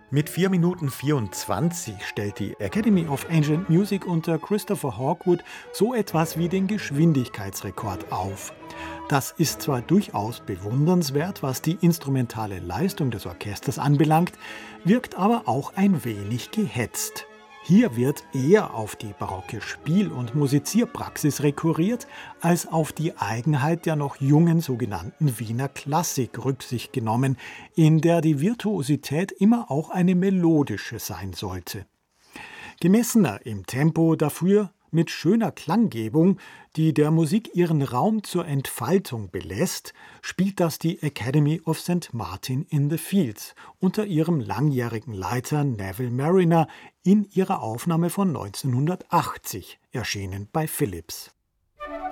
Mit 4 Minuten 24 stellt die Academy of Ancient Music unter Christopher Hawkwood so etwas wie den Geschwindigkeitsrekord auf. Das ist zwar durchaus bewundernswert, was die instrumentale Leistung des Orchesters anbelangt, wirkt aber auch ein wenig gehetzt. Hier wird eher auf die barocke Spiel- und Musizierpraxis rekurriert, als auf die Eigenheit der noch jungen sogenannten Wiener Klassik Rücksicht genommen, in der die Virtuosität immer auch eine melodische sein sollte. Gemessener im Tempo, dafür mit schöner Klanggebung, die der Musik ihren Raum zur Entfaltung belässt, spielt das die Academy of St. Martin in the Fields unter ihrem langjährigen Leiter Neville Marriner in ihrer Aufnahme von 1980, erschienen bei Philips.